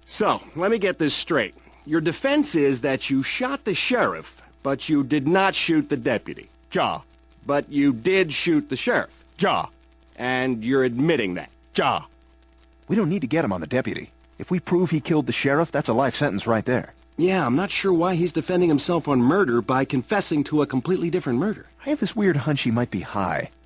So, let me get this straight. Your defense is that you shot the sheriff, but you did not shoot the deputy. Ja. But you did shoot the sheriff. Ja. And you're admitting that. Ja. We don't need to get him on the deputy. If we prove he killed the sheriff, that's a life sentence right there. Yeah, I'm not sure why he's defending himself on murder by confessing to a completely different murder. I have this weird hunch he might be high.